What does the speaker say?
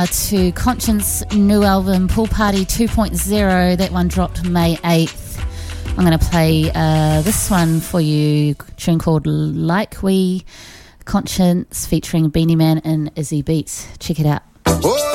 now to Conscience new album Pool Party 2.0. That one dropped May 8th. I'm going to play this one for you, a tune called Like We, Conscience featuring Beanie Man and Izzy Beats. Check it out.